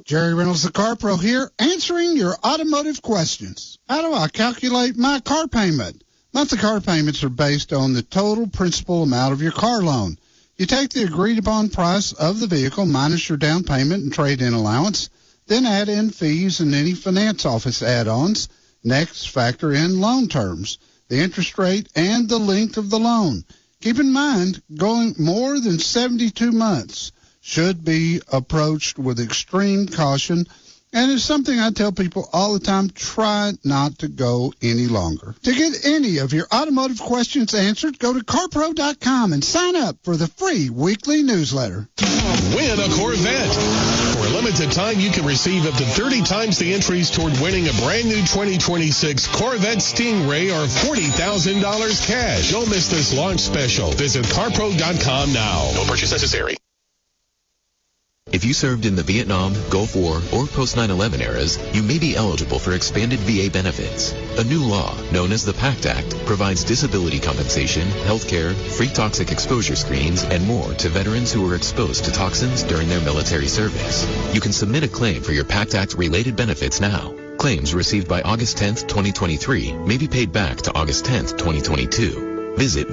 Jerry Reynolds, the Car Pro here, answering your automotive questions. How do I calculate my car payment? Monthly car payments are based on the total principal amount of your car loan. You take the agreed-upon price of the vehicle minus your down payment and trade-in allowance, then add in fees and any finance office add-ons. Next, factor in loan terms, the interest rate, and the length of the loan. Keep in mind, going more than 72 months should be approached with extreme caution, and it's something I tell people all the time, try not to go any longer. To get any of your automotive questions answered, go to carpro.com and sign up for the free weekly newsletter. Win a Corvette. For a limited time, you can receive up to 30 times the entries toward winning a brand new 2026 Corvette Stingray or $40,000 cash. Don't miss this launch special. Visit carpro.com now. No purchase necessary. If you served in the Vietnam, Gulf War, or post-9/11 eras, you may be eligible for expanded VA benefits. A new law, known as the PACT Act, provides disability compensation, health care, free toxic exposure screens, and more to veterans who were exposed to toxins during their military service. You can submit a claim for your PACT Act-related benefits now. Claims received by August 10th, 2023 may be paid back to August 10th, 2022. Visit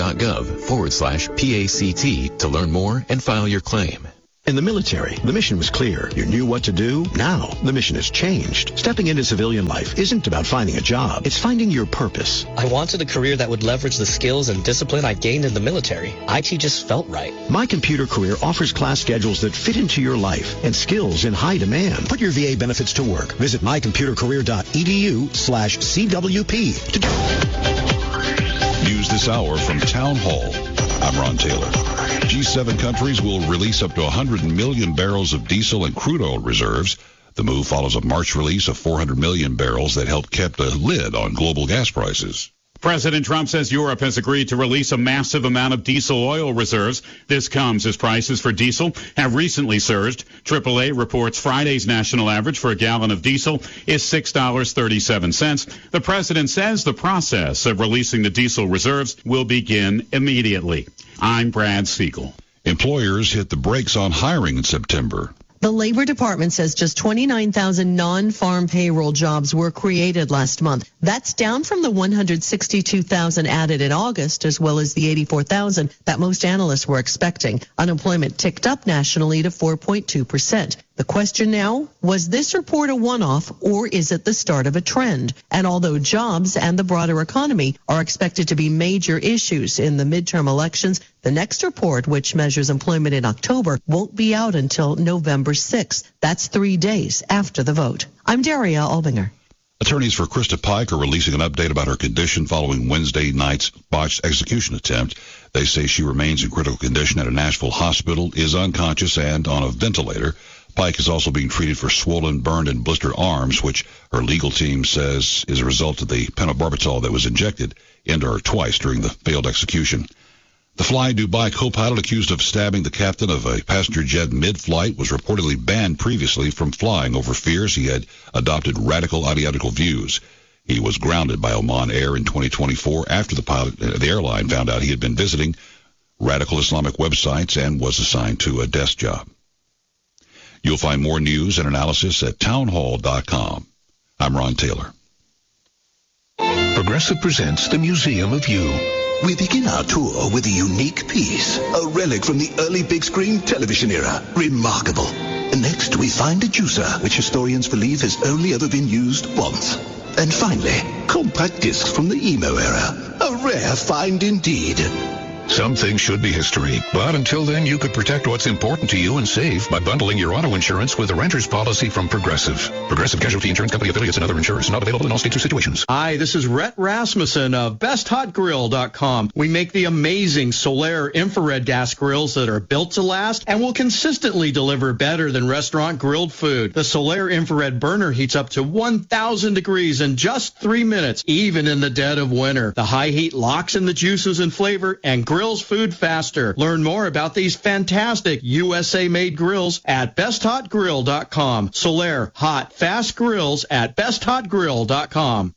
va.gov/PACT to learn more and file your claim. In the military, the mission was clear. You knew what to do. Now, the mission has changed. Stepping into civilian life isn't about finding a job. It's finding your purpose. I wanted a career that would leverage the skills and discipline I gained in the military. IT just felt right. My Computer Career offers class schedules that fit into your life and skills in high demand. Put your VA benefits to work. Visit mycomputercareer.edu/CWP. News this hour from Town Hall. I'm Ron Taylor. G7 countries will release up to 100 million barrels of diesel and crude oil reserves. The move follows a March release of 400 million barrels that helped keep a lid on global gas prices. President Trump says Europe has agreed to release a massive amount of diesel oil reserves. This comes as prices for diesel have recently surged. AAA reports Friday's national average for a gallon of diesel is $6.37. The president says the process of releasing the diesel reserves will begin immediately. I'm Brad Siegel. Employers hit the brakes on hiring in September. The Labor Department says just 29,000 non-farm payroll jobs were created last month. That's down from the 162,000 added in August, as well as the 84,000 that most analysts were expecting. Unemployment ticked up nationally to 4.2%. The question now, was this report a one-off or is it the start of a trend? And although jobs and the broader economy are expected to be major issues in the midterm elections, the next report, which measures employment in October, won't be out until November 6th. That's 3 days after the vote. I'm Daria Albinger. Attorneys for Krista Pike are releasing an update about her condition following Wednesday night's botched execution attempt. They say she remains in critical condition at a Nashville hospital, is unconscious, and on a ventilator. Pike is also being treated for swollen, burned, and blistered arms, which her legal team says is a result of the pentobarbital that was injected into her twice during the failed execution. The Fly Dubai co-pilot accused of stabbing the captain of a passenger jet mid-flight was reportedly banned previously from flying over fears he had adopted radical ideological views. He was grounded by Oman Air in 2024 after the airline found out he had been visiting radical Islamic websites and was assigned to a desk job. You'll find more news and analysis at townhall.com. I'm Ron Taylor. Progressive presents the Museum of You. We begin our tour with a unique piece, a relic from the early big screen television era. Remarkable. Next, we find a juicer, which historians believe has only ever been used once. And finally, compact discs from the emo era. A rare find indeed. Some things should be history, but until then, you could protect what's important to you and save by bundling your auto insurance with a renter's policy from Progressive. Progressive Casualty Insurance Company affiliates and other insurers. Not available in all states or situations. Hi, this is Rhett Rasmussen of BestHotGrill.com. We make the amazing Solaire infrared gas grills that are built to last and will consistently deliver better than restaurant grilled food. The Solaire infrared burner heats up to 1,000 degrees in just 3 minutes, even in the dead of winter. The high heat locks in the juices and flavor and grills food faster. Learn more about these fantastic USA-made grills at BestHotGrill.com. Solaire hot, fast grills at BestHotGrill.com.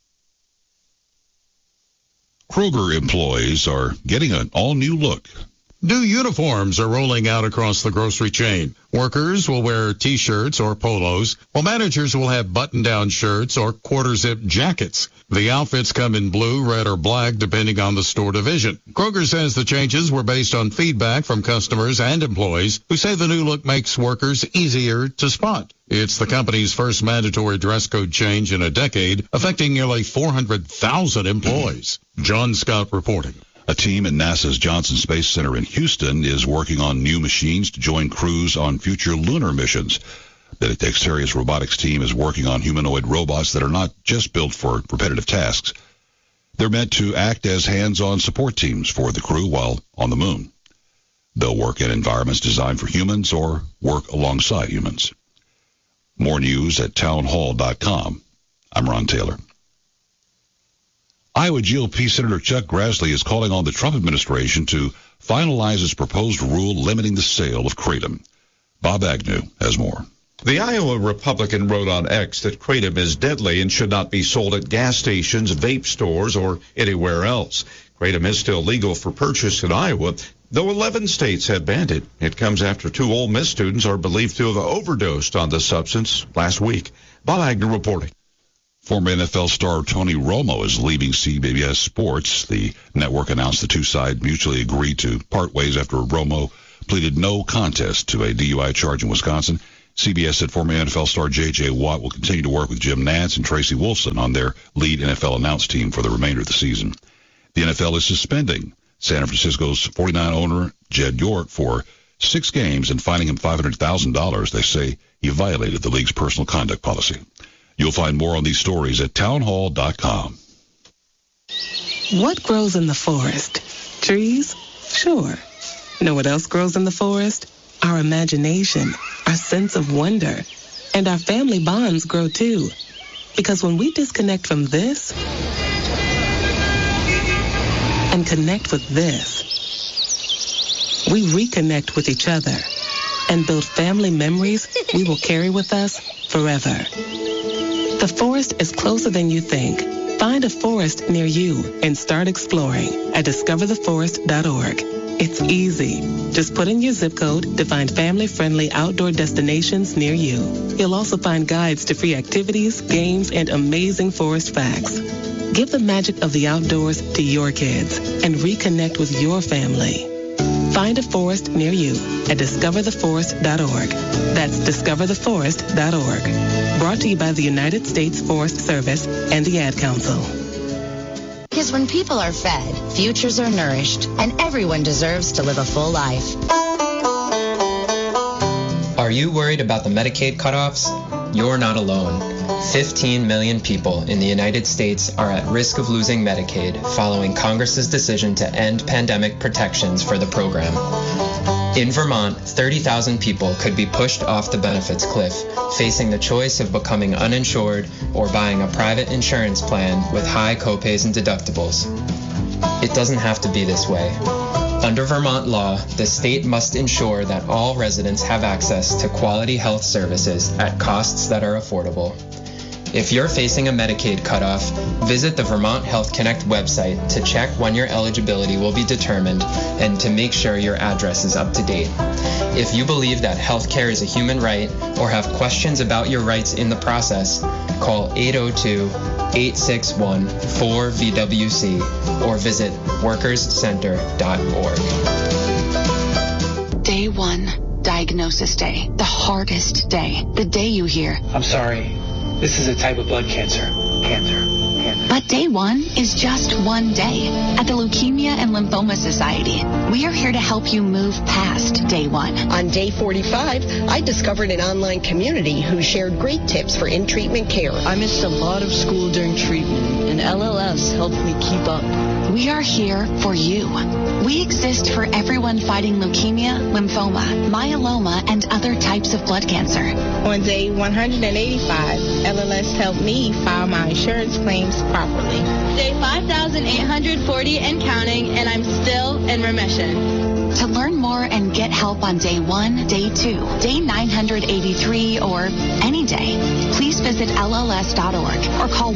Kroger employees are getting an all-new look. New uniforms are rolling out across the grocery chain. Workers will wear T-shirts or polos, while managers will have button-down shirts or quarter-zip jackets. The outfits come in blue, red, or black, depending on the store division. Kroger says the changes were based on feedback from customers and employees who say the new look makes workers easier to spot. It's the company's first mandatory dress code change in a decade, affecting nearly 400,000 employees. John Scott reporting. A team at NASA's Johnson Space Center in Houston is working on new machines to join crews on future lunar missions. The Dexterious Robotics team is working on humanoid robots that are not just built for repetitive tasks. They're meant to act as hands-on support teams for the crew while on the moon. They'll work in environments designed for humans or work alongside humans. More news at townhall.com. I'm Ron Taylor. Iowa GOP Senator Chuck Grassley is calling on the Trump administration to finalize its proposed rule limiting the sale of Kratom. Bob Agnew has more. The Iowa Republican wrote on X that Kratom is deadly and should not be sold at gas stations, vape stores, or anywhere else. Kratom is still legal for purchase in Iowa, though 11 states have banned it. It comes after 2 Ole Miss students are believed to have overdosed on the substance last week. Bob Agnew reporting. Former NFL star Tony Romo is leaving CBS Sports. The network announced the two sides mutually agreed to part ways after Romo pleaded no contest to a DUI charge in Wisconsin. CBS said former NFL star J.J. Watt will continue to work with Jim Nantz and Tracy Wolfson on their lead NFL announce team for the remainder of the season. The NFL is suspending San Francisco's 49 owner Jed York for 6 games and fining him $500,000. They say he violated the league's personal conduct policy. You'll find more on these stories at townhall.com. What grows in the forest? Trees? Sure. Know what else grows in the forest? Our imagination, our sense of wonder, and our family bonds grow too. Because when we disconnect from this and connect with this, we reconnect with each other and build family memories we will carry with us forever. The forest is closer than you think. Find a forest near you and start exploring at discovertheforest.org. It's easy. Just put in your zip code to find family-friendly outdoor destinations near you. You'll also find guides to free activities, games, and amazing forest facts. Give the magic of the outdoors to your kids and reconnect with your family. Find a forest near you at discovertheforest.org. That's discovertheforest.org. Brought to you by the United States Forest Service and the Ad Council. Because when people are fed, futures are nourished, and everyone deserves to live a full life. Are you worried about the Medicaid cutoffs? You're not alone. 15 million people in the United States are at risk of losing Medicaid following Congress's decision to end pandemic protections for the program. In Vermont, 30,000 people could be pushed off the benefits cliff, facing the choice of becoming uninsured or buying a private insurance plan with high copays and deductibles. It doesn't have to be this way. Under Vermont law, the state must ensure that all residents have access to quality health services at costs that are affordable. If you're facing a Medicaid cutoff, visit the Vermont Health Connect website to check when your eligibility will be determined and to make sure your address is up to date. If you believe that health care is a human right or have questions about your rights in the process, call 802-861-4VWC or visit workerscenter.org. Day 1, diagnosis day, the hardest day, the day you hear, I'm sorry. This is a type of blood cancer. But day 1 is just one day. At the Leukemia and Lymphoma Society, we are here to help you move past day 1. On day 45, I discovered an online community who shared great tips for in-treatment care. I missed a lot of school during treatment, and LLS helped me keep up. We are here for you. We exist for everyone fighting leukemia, lymphoma, myeloma, and other types of blood cancer. On day 185, LLS helped me file my insurance claims properly. Day 5,840 and counting, and I'm still in remission. To learn more and get help on day 1, day 2, day 983, or any day, please visit LLS.org or call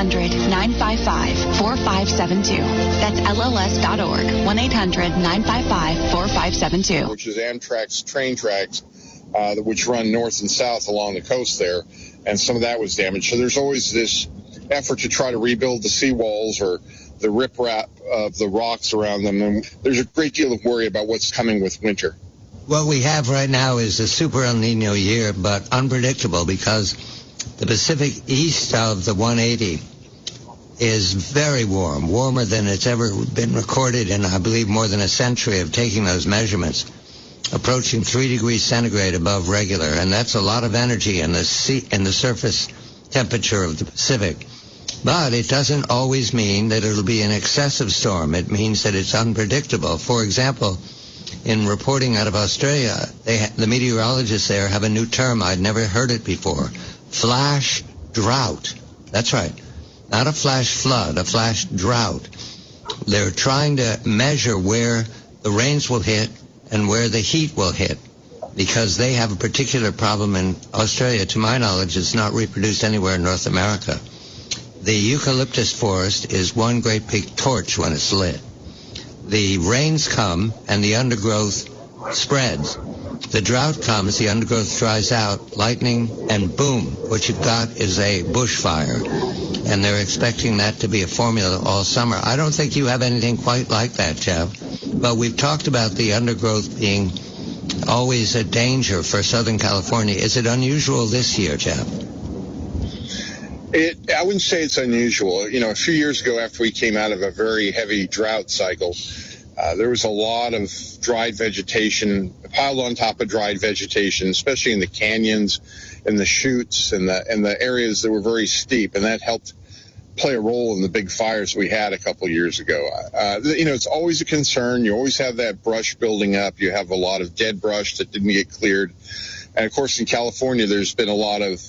1-800-955-4572. That's LLS.org, 1-800-955-4572. Which is Amtrak's train tracks which run north and south along the coast there, and some of that was damaged. So there's always this effort to try to rebuild the seawalls or the riprap of the rocks around them, and there's a great deal of worry about what's coming with winter. What we have right now is a super El Nino year, but unpredictable because the Pacific east of the 180 is very warm, warmer than it's ever been recorded in, I believe, more than a century of taking those measurements, approaching 3 degrees centigrade above regular, and that's a lot of energy in the surface temperature of the Pacific. But it doesn't always mean that it'll be an excessive storm. It means that it's unpredictable. For example, in reporting out of Australia, the meteorologists there have a new term. I'd never heard it before. Flash drought. That's right. Not a flash flood, a flash drought. They're trying to measure where the rains will hit and where the heat will hit, because they have a particular problem in Australia. To my knowledge, it's not reproduced anywhere in North America. The eucalyptus forest is one great big torch when it's lit. The rains come and the undergrowth spreads. The drought comes, the undergrowth dries out, lightning, and boom, what you've got is a bushfire. And they're expecting that to be a formula all summer. I don't think you have anything quite like that, Jeff. But we've talked about the undergrowth being always a danger for Southern California. Is it unusual this year, Jeff? I wouldn't say it's unusual. You know, a few years ago, after we came out of a very heavy drought cycle, there was a lot of dried vegetation piled on top of dried vegetation, especially in the canyons and the chutes and the areas that were very steep, and that helped play a role in the big fires we had a couple of years ago. You know, it's always a concern. You always have that brush building up. You have a lot of dead brush that didn't get cleared. And, of course, in California, there's been a lot of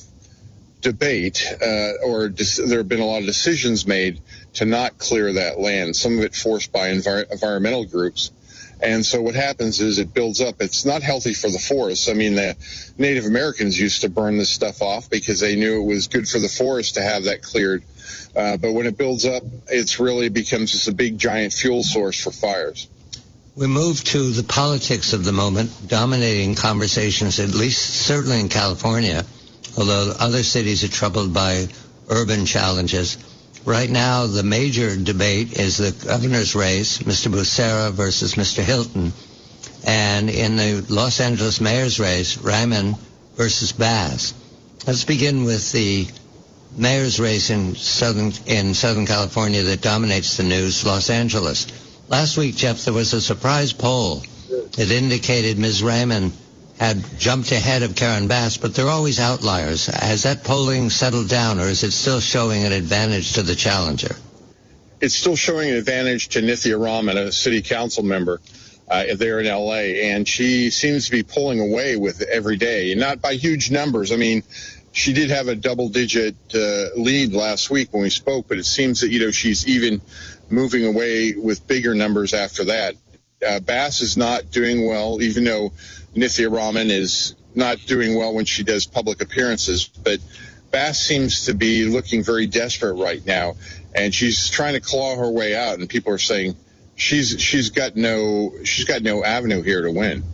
debate there have been a lot of decisions made to not clear that land, some of it forced by environmental groups. And so what happens is it builds up. It's not healthy for the forests. I mean, the Native Americans used to burn this stuff off because they knew it was good for the forest to have that cleared. But when it builds up, it's really becomes just a big, giant fuel source for fires. We move to the politics of the moment, dominating conversations, at least certainly in California, although other cities are troubled by urban challenges. Right now, the major debate is the governor's race, Mr. Becerra versus Mr. Hilton. And in the Los Angeles mayor's race, Raymond versus Bass. Let's begin with the mayor's race in Southern California that dominates the news, Los Angeles. Last week, Jeff, there was a surprise poll that indicated Ms. Raymond had jumped ahead of Karen Bass, but they're always outliers. Has that polling settled down, or is it still showing an advantage to the challenger? It's still showing an advantage to Nithya Raman, a city council member there in L.A., and she seems to be pulling away with every day, not by huge numbers. I mean, she did have a double-digit lead last week when we spoke, but it seems that, you know, she's even moving away with bigger numbers after that. Bass is not doing well, even though Nithya Raman is not doing well when she does public appearances, but Bass seems to be looking very desperate right now, and she's trying to claw her way out, and people are saying she's got no avenue here to win.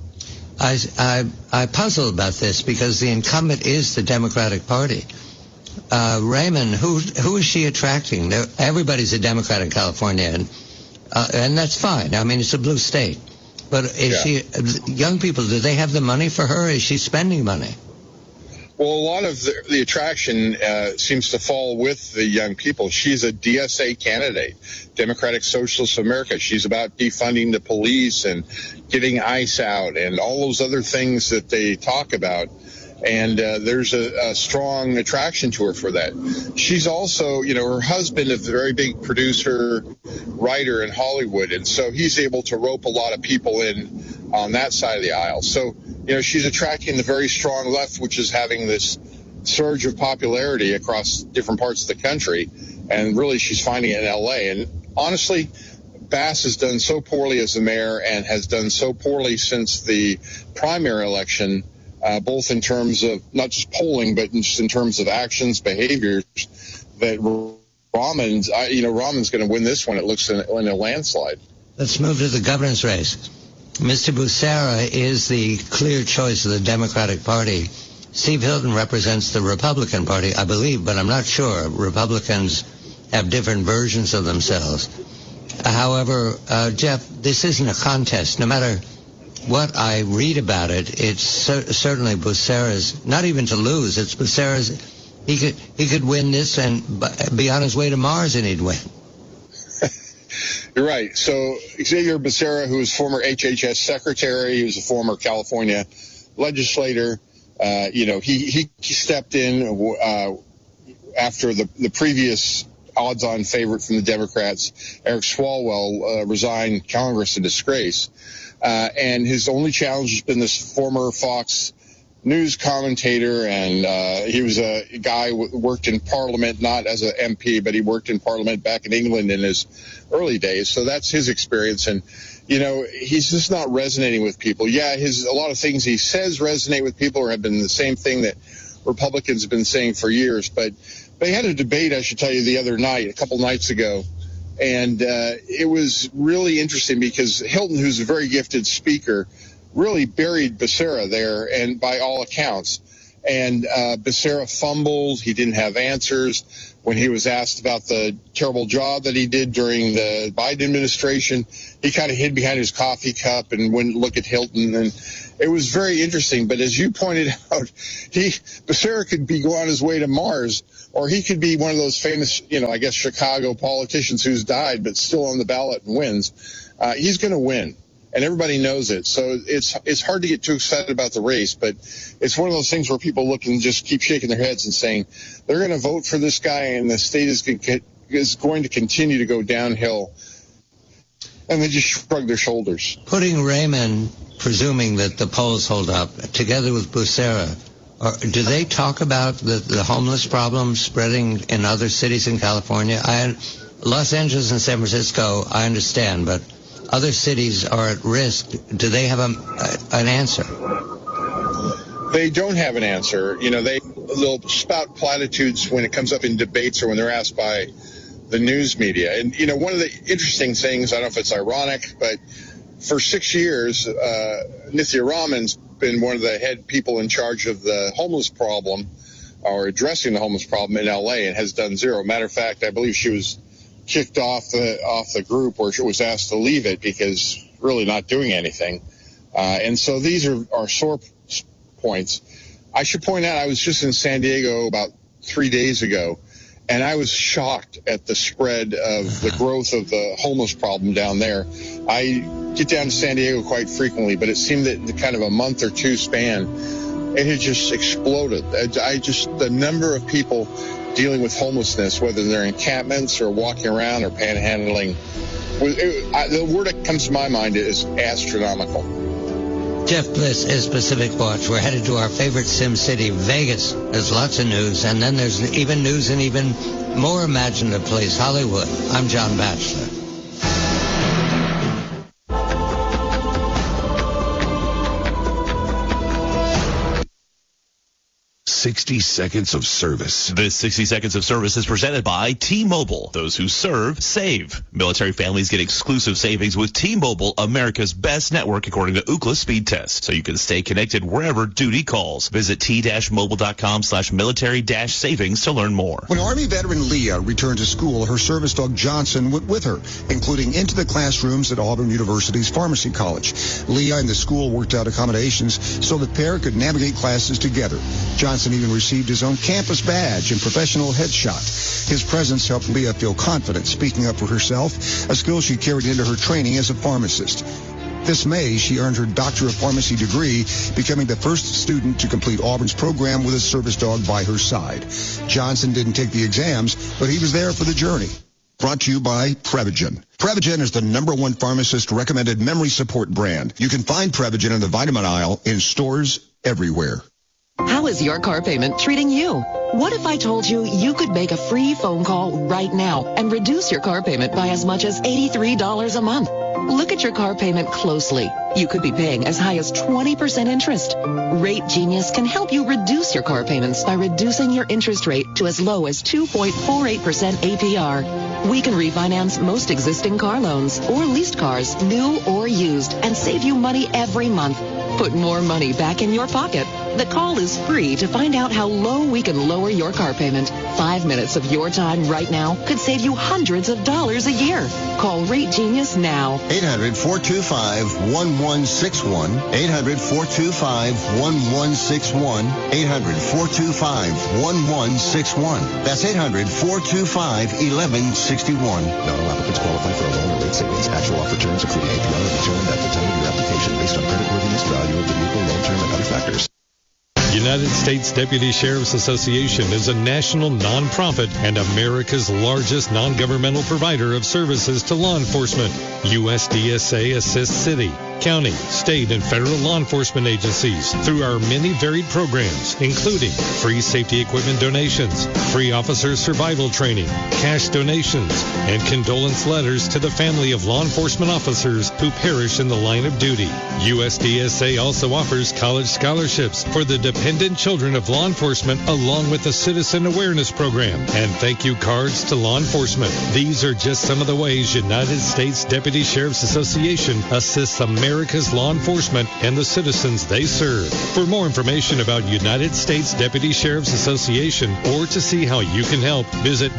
I puzzle about this because the incumbent is the Democratic Party. Raymond, who is she attracting? Everybody's a Democrat in California, and that's fine. I mean, it's a blue state. But young people, do they have the money for her? Is she spending money? Well, a lot of the attraction seems to fall with the young people. She's a DSA candidate, Democratic Socialists of America. She's about defunding the police and getting ICE out and all those other things that they talk about. And there's a strong attraction to her for that. She's also, you know, her husband is a very big producer, writer in Hollywood, and so he's able to rope a lot of people in on that side of the aisle. So, you know, she's attracting the very strong left, which is having this surge of popularity across different parts of the country, and really she's finding it in L.A. And honestly, Bass has done so poorly as the mayor and has done so poorly since the primary election, both in terms of not just polling, but just in terms of actions, behaviors, that Raman's going to win this one. It looks in a landslide. Let's move to the governor's race. Mr. Becerra is the clear choice of the Democratic Party. Steve Hilton represents the Republican Party, I believe, but I'm not sure. Republicans have different versions of themselves. However, Jeff, this isn't a contest. No matter what I read about it, it's certainly Becerra's, not even to lose, it's Becerra's. He could win this and be on his way to Mars, and he'd win. You're right. So Xavier Becerra, who was former HHS secretary, he was a former California legislator. He stepped in after the previous odds-on favorite from the Democrats, Eric Swalwell, resigned Congress in disgrace. And his only challenge has been this former Fox News commentator, and he was a guy who worked in Parliament, not as an MP, but he worked in Parliament back in England in his early days. So that's his experience. And, he's just not resonating with people. Yeah, a lot of things he says resonate with people or have been the same thing that Republicans have been saying for years. But they had a debate, I should tell you, the other night, a couple nights ago. And it was really interesting because Hilton, who's a very gifted speaker, really buried Becerra there, and by all accounts. And Becerra fumbled. He didn't have answers. When he was asked about the terrible job that he did during the Biden administration, he kind of hid behind his coffee cup and wouldn't look at Hilton. And it was very interesting. But as you pointed out, Becerra could be on his way to Mars, or he could be one of those famous, I guess, Chicago politicians who's died but still on the ballot and wins. He's going to win. And everybody knows it. So it's hard to get too excited about the race, but it's one of those things where people look and just keep shaking their heads and saying they're going to vote for this guy and the state is going to continue to go downhill. And they just shrug their shoulders. Putting Raymond, presuming that the polls hold up, together with Becerra, do they talk about the homeless problem spreading in other cities in California? Los Angeles and San Francisco, I understand, but other cities are at risk. Do they have an answer? They don't have an answer. They'll spout platitudes when it comes up in debates or when they're asked by the news media. And, one of the interesting things, I don't know if it's ironic, but for 6 years, Nithya Raman's been one of the head people in charge of the homeless problem or addressing the homeless problem in L.A. and has done zero. Matter of fact, I believe she was kicked off the group, or she was asked to leave it because really not doing anything. And so these are sore points. I should point out I was just in San Diego about 3 days ago, and I was shocked at the spread of the growth of the homeless problem down there. I get down to San Diego quite frequently, but it seemed that in kind of a month or two span, it had just exploded. The number of people dealing with homelessness, whether they're encampments or walking around or panhandling, the word that comes to my mind is astronomical. Jeff Bliss is Pacific Watch. We're headed to our favorite Sim City, Vegas. There's lots of news, and then there's even news in even more imaginative place, Hollywood. I'm John Batchelor. 60 Seconds of Service. This 60 Seconds of Service is presented by T-Mobile. Those who serve, save. Military families get exclusive savings with T-Mobile, America's best network according to Ookla speed test. So you can stay connected wherever duty calls. Visit t-mobile.com/military-savings to learn more. When Army veteran Leah returned to school, her service dog Johnson went with her, including into the classrooms at Auburn University's Pharmacy College. Leah and the school worked out accommodations so the pair could navigate classes together. Johnson even received his own campus badge and professional headshot. His presence helped Leah feel confident speaking up for herself, a skill she carried into her training as a pharmacist. This May, she earned her Doctor of Pharmacy degree, becoming the first student to complete Auburn's program with a service dog by her side. Johnson didn't take the exams, but he was there for the journey. Brought to you by Prevagen. Prevagen is the #1 pharmacist-recommended memory support brand. You can find Prevagen in the vitamin aisle in stores everywhere. How is your car payment treating you? What if I told you you could make a free phone call right now and reduce your car payment by as much as $83 a month? Look at your car payment closely. You could be paying as high as 20% interest. Rate Genius can help you reduce your car payments by reducing your interest rate to as low as 2.48% APR. we can refinance most existing car loans or leased cars, new or used, and save you money every month. Put more money back in your pocket. The call is free to find out how low we can lower your car payment. 5 minutes of your time right now could save you hundreds of dollars a year. Call Rate Genius now. 800-425-1161. 800-425-1161. 800-425-1161. That's 800-425-1161. Not all applicants qualify for a loan or rate savings. Actual offer terms, including APR, are determined at the time of your application based on creditworthiness, value of the vehicle, loan term, and other factors. United States Deputy Sheriff's Association is a national nonprofit and America's largest non-governmental provider of services to law enforcement. USDSA assists city, county, state, and federal law enforcement agencies through our many varied programs, including free safety equipment donations, free officer survival training, cash donations, and condolence letters to the family of law enforcement officers who perish in the line of duty. USDSA also offers college scholarships for the dependent children of law enforcement, along with a citizen awareness program and thank you cards to law enforcement. These are just some of the ways United States Deputy Sheriff's Association assists America's law enforcement and the citizens they serve. For more information about United States Deputy Sheriff's Association or to see how you can help, visit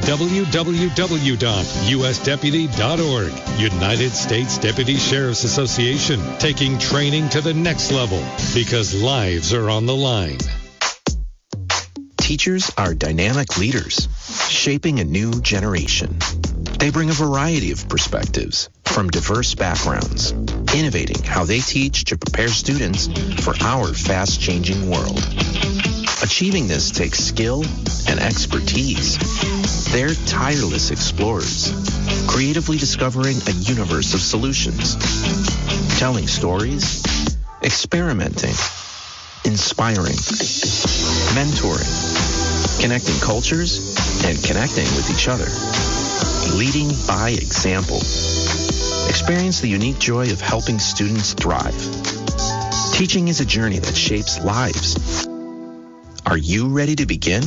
www.usdeputy.org. United States Deputy Sheriff's Association, taking training to the next level because lives are on the line. Teachers are dynamic leaders, shaping a new generation. They bring a variety of perspectives from diverse backgrounds, innovating how they teach to prepare students for our fast-changing world. Achieving this takes skill and expertise. They're tireless explorers, creatively discovering a universe of solutions, telling stories, experimenting, inspiring, mentoring, connecting cultures, and connecting with each other. Leading by example. Experience the unique joy of helping students thrive. Teaching is a journey that shapes lives. Are you ready to begin?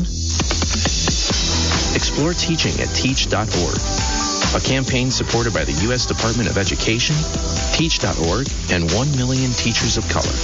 Explore teaching at teach.org, a campaign supported by the U.S. Department of Education, teach.org, and 1 million teachers of color.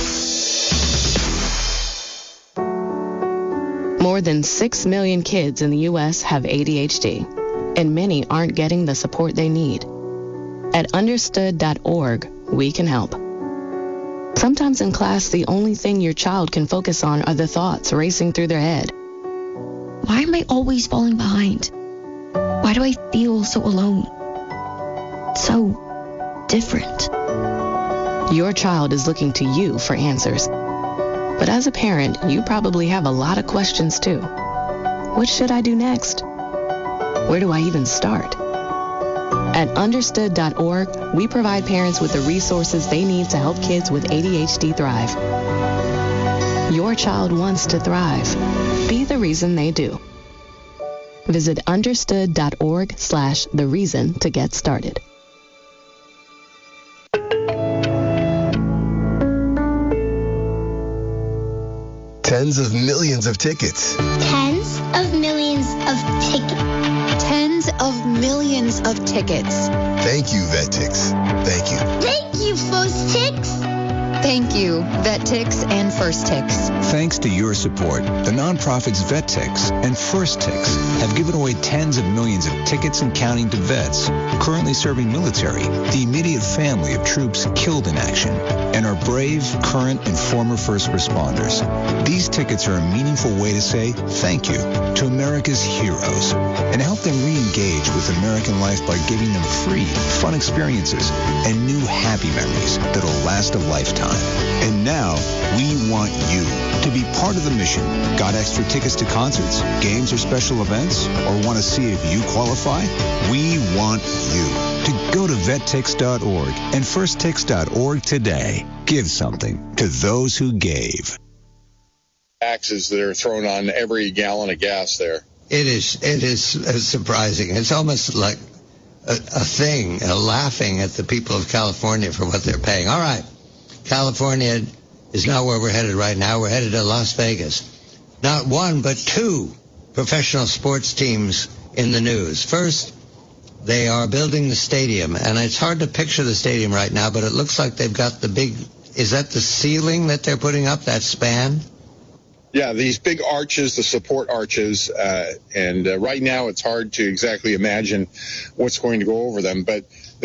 More than 6 million kids in the U.S. have ADHD, and many aren't getting the support they need. At understood.org, we can help. Sometimes in class, the only thing your child can focus on are the thoughts racing through their head. Why am I always falling behind? Why do I feel so alone? So different. Your child is looking to you for answers. But as a parent, you probably have a lot of questions too. What should I do next? Where do I even start? At understood.org, we provide parents with the resources they need to help kids with ADHD thrive. Your child wants to thrive. Be the reason they do. Visit understood.org/the reason to get started. Tens of millions of tickets. Tens of millions of tickets. Tens of millions of tickets. Thank you, VetTix. Thank you. Thank you, FirstTix. Thank you, VetTix and FirstTix. Thanks to your support, the nonprofits VetTix and FirstTix have given away tens of millions of tickets and counting to vets currently serving military, the immediate family of troops killed in action, and our brave, current, and former first responders. These tickets are a meaningful way to say thank you to America's heroes and help them re-engage with American life by giving them free, fun experiences and new happy memories that'll last a lifetime. And now, we want you to be part of the mission. Got extra tickets to concerts, games, or special events? Or want to see if you qualify? We want you to go to vettix.org and firsttix.org today. Give something to those who gave. Taxes that are thrown on every gallon of gas there. It is surprising. It's almost like a thing, laughing at the people of California for what they're paying. All right. California is not where we're headed right now. We're headed to Las Vegas. Not one, but two professional sports teams in the news. First, They are building the stadium, and it's hard to picture the stadium right now, but it looks like they've got the big, is that the ceiling that they're putting up, that span? Yeah, these big arches, the support arches, and right now it's hard to exactly imagine what's going to go over them. But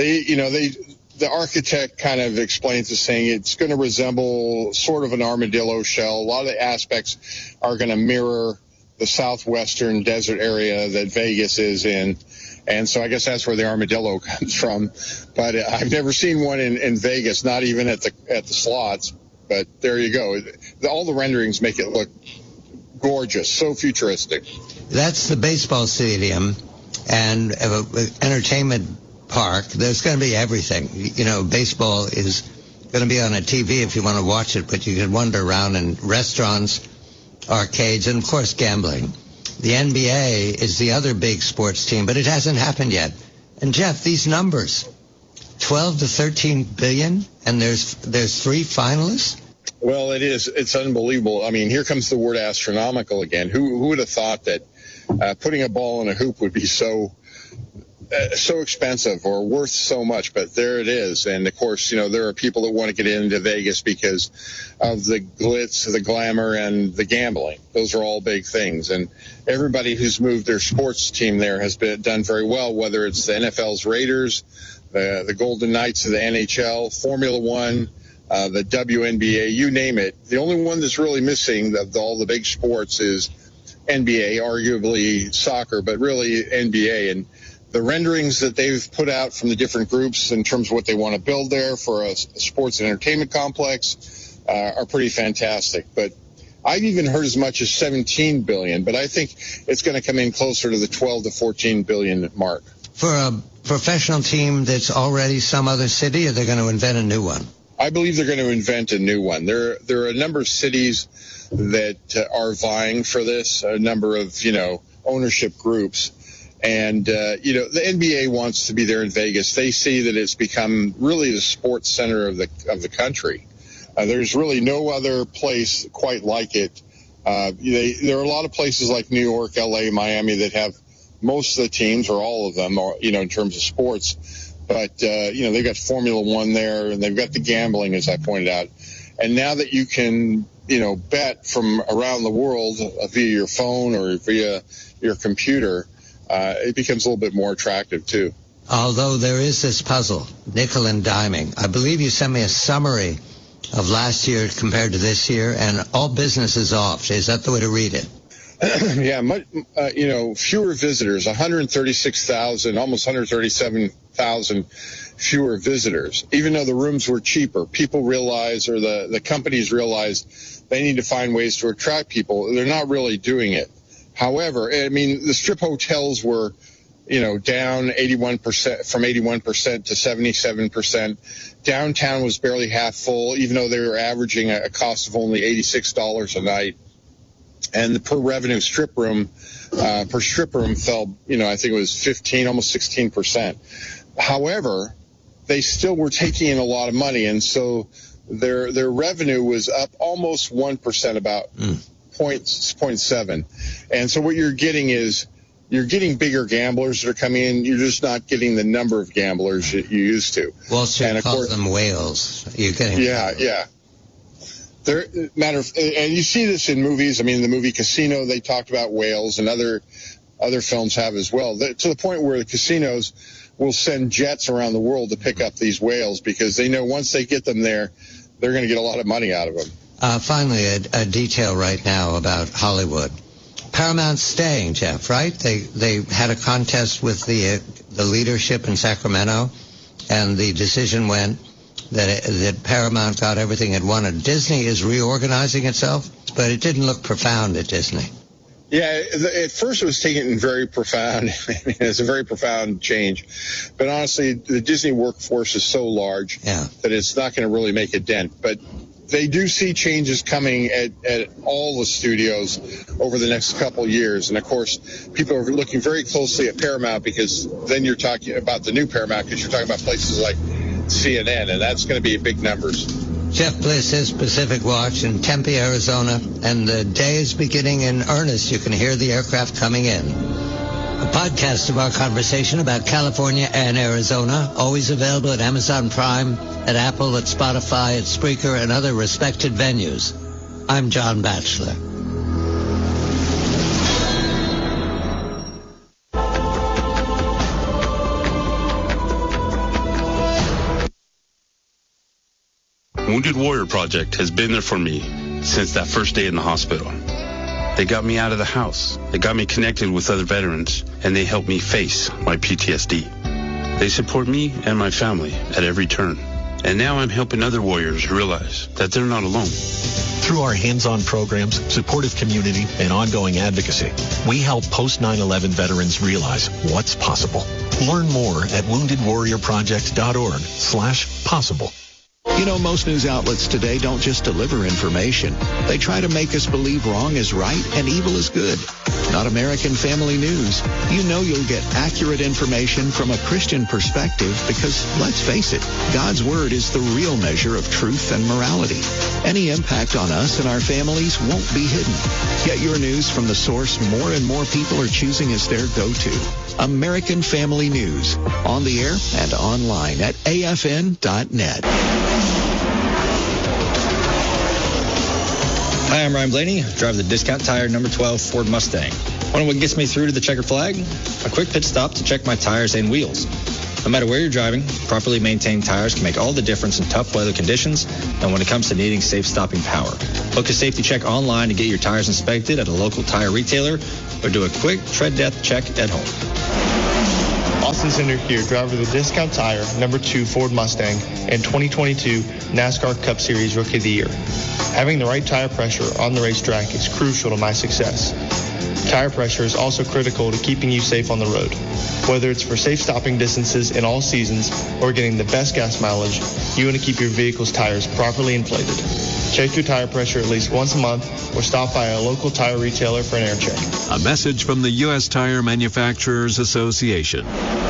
the architect kind of explains it, saying it's going to resemble sort of an armadillo shell. A lot of the aspects are going to mirror the southwestern desert area that Vegas is in. And so I guess that's where the armadillo comes from. But I've never seen one in Vegas, not even at the slots. But there you go. All the renderings make it look gorgeous, so futuristic. That's the baseball stadium and entertainment park. There's going to be everything. You know, baseball is going to be on a TV if you want to watch it, but you can wander around in restaurants, arcades, and, of course, gambling. The NBA is the other big sports team, but it hasn't happened yet. And, Jeff, these numbers, 12 to 13 billion, and there's 3 finalists? Well, it is. It's unbelievable. I mean, here comes the word astronomical again. Who would have thought that putting a ball in a hoop would be so expensive or worth so much? But there it is. And, of course, you know, there are people that want to get into Vegas because of the glitz, the glamour, and the gambling. Those are all big things. And everybody who's moved their sports team there has done very well, whether it's the NFL's Raiders, the Golden Knights of the NHL, Formula One, the WNBA, you name it. The only one that's really missing of all the big sports is NBA, arguably soccer, but really NBA. And the renderings that they've put out from the different groups in terms of what they want to build there for a sports and entertainment complex are pretty fantastic. But I've even heard as much as 17 billion, but I think it's going to come in closer to the 12 to 14 billion mark. For a professional team that's already some other city, or they're going to invent a new one? I believe they're going to invent a new one. There are a number of cities that are vying for this, a number of, ownership groups. And, the NBA wants to be there in Vegas. They see that it's become really the sports center of the country. There's really no other place quite like it. There are a lot of places like New York, L.A., Miami that have most of the teams, or all of them, in terms of sports. But, they've got Formula One there, and they've got the gambling, as I pointed out. And now that you can, bet from around the world via your phone or via your computer, it becomes a little bit more attractive, too. Although there is this puzzle, nickel and diming. I believe you sent me a summary of last year compared to this year, and all business is off. Is that the way to read it? Yeah, fewer visitors, 136,000, almost 137,000 fewer visitors. Even though the rooms were cheaper, people realize, or the companies realize, they need to find ways to attract people. They're not really doing it. However, I mean, the strip hotels were, down 81%, from 81% to 77%. Downtown was barely half full, even though they were averaging a cost of only $86 a night. And the per revenue strip room fell, I think it was 15, almost 16%. However, they still were taking in a lot of money, and so their revenue was up almost 1%, about 0.7. And so what you're getting is you're getting bigger gamblers that are coming in. You're just not getting the number of gamblers that you used to. Wall Street calls them whales. You're getting yeah. And you see this in movies. I mean, the movie Casino, they talked about whales, and other films have as well. To the point where the casinos will send jets around the world to pick up these whales because they know once they get them there, they're going to get a lot of money out of them. Finally, a detail right now about Hollywood. Paramount's staying, Jeff, right? They had a contest with the leadership in Sacramento, and the decision went that Paramount got everything it wanted. Disney is reorganizing itself, but it didn't look profound at Disney. Yeah, at first it was taken very profound. It's a very profound change. But honestly, the Disney workforce is so large that it's not going to really make a dent. But they do see changes coming at all the studios over the next couple years. And, of course, people are looking very closely at Paramount because then you're talking about the new Paramount because you're talking about places like CNN, and that's going to be big numbers. Jeff Bliss is Pacific Watch in Tempe, Arizona, and the day is beginning in earnest. You can hear the aircraft coming in. A podcast of our conversation about California and Arizona, always available at Amazon Prime, at Apple, at Spotify, at Spreaker, and other respected venues. I'm John Batchelor. Wounded Warrior Project has been there for me since that first day in the hospital. They got me out of the house. They got me connected with other veterans, and they helped me face my PTSD. They support me and my family at every turn. And now I'm helping other warriors realize that they're not alone. Through our hands-on programs, supportive community, and ongoing advocacy, we help post-9/11 veterans realize what's possible. Learn more at woundedwarriorproject.org/possible. You know, most news outlets today don't just deliver information. They try to make us believe wrong is right and evil is good. Not American Family News. You know you'll get accurate information from a Christian perspective because, let's face it, God's Word is the real measure of truth and morality. Any impact on us and our families won't be hidden. Get your news from the source more and more people are choosing as their go-to. American Family News. On the air and online at afn.net. Hi, I'm Ryan Blaney, drive the Discount Tire number 12 Ford Mustang. Want to know what gets me through to the checkered flag? A quick pit stop to check my tires and wheels. No matter where you're driving, properly maintained tires can make all the difference in tough weather conditions and when it comes to needing safe stopping power. Book a safety check online to get your tires inspected at a local tire retailer or do a quick tread depth check at home. Austin Center here, driver of the Discount Tire number 2 Ford Mustang and 2022 NASCAR Cup Series Rookie of the Year. Having the right tire pressure on the racetrack is crucial to my success. Tire pressure is also critical to keeping you safe on the road. Whether it's for safe stopping distances in all seasons or getting the best gas mileage, you want to keep your vehicle's tires properly inflated. Check your tire pressure at least once a month or stop by a local tire retailer for an air check. A message from the U.S. Tire Manufacturers Association.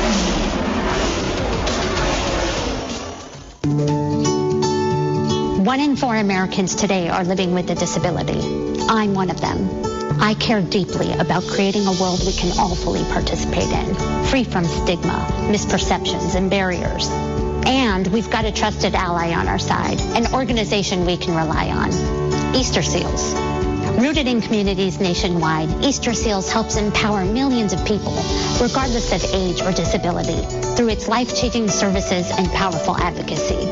1 in 4 Americans today are living with a disability. I'm one of them. I care deeply about creating a world we can all fully participate in, free from stigma, misperceptions, and barriers. And we've got a trusted ally on our side, an organization we can rely on, Easter Seals. Rooted in communities nationwide, Easter Seals helps empower millions of people, regardless of age or disability, through its life-changing services and powerful advocacy.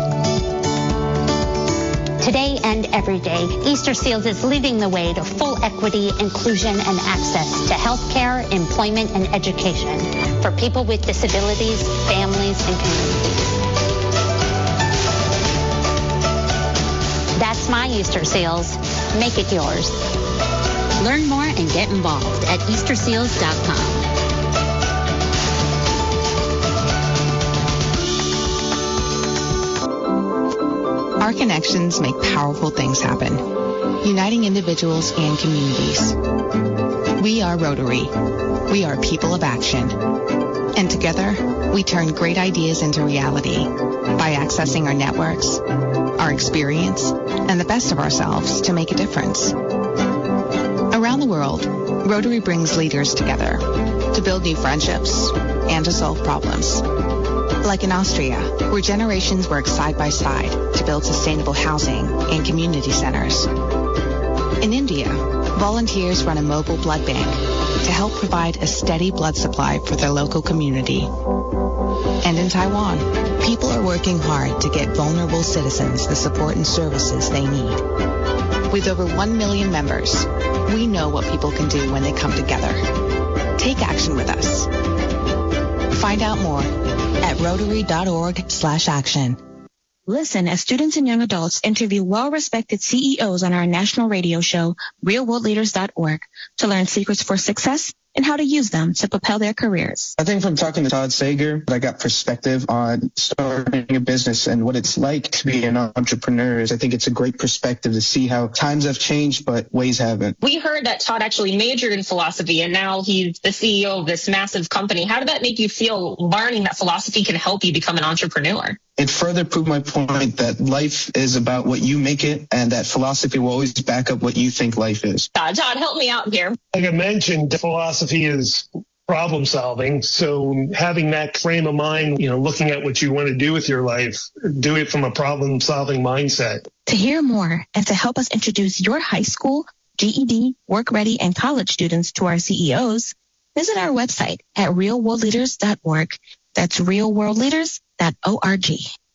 Today and every day, Easter Seals is leading the way to full equity, inclusion, and access to health care, employment, and education for people with disabilities, families, and communities. That's my Easter Seals. Make it yours. Learn more and get involved at EasterSeals.com. Our connections make powerful things happen, uniting individuals and communities. We are Rotary. We are people of action. And together, we turn great ideas into reality by accessing our networks, our experience, and the best of ourselves to make a difference. Around the world, Rotary brings leaders together to build new friendships and to solve problems. Like in Austria, where generations work side by side to build sustainable housing and community centers. In India, volunteers run a mobile blood bank to help provide a steady blood supply for their local community. And in Taiwan, people are working hard to get vulnerable citizens the support and services they need. With over 1 million members, we know what people can do when they come together. Take action with us. Find out more at Rotary.org/action. Listen as students and young adults interview well-respected CEOs on our national radio show, RealWorldLeaders.org, to learn secrets for success and how to use them to propel their careers. I think from talking to Todd Sager, I got perspective on starting a business and what it's like to be an entrepreneur. I think it's a great perspective to see how times have changed, but ways haven't. We heard that Todd actually majored in philosophy, and now he's the CEO of this massive company. How did that make you feel, learning that philosophy can help you become an entrepreneur? It further proved my point that life is about what you make it, and that philosophy will always back up what you think life is. Todd, help me out here. Like I mentioned, philosophy is problem solving. So having that frame of mind, looking at what you want to do with your life, do it from a problem solving mindset. To hear more and to help us introduce your high school, GED, work ready, and college students to our CEOs, visit our website at realworldleaders.org. That's realworldleaders.org.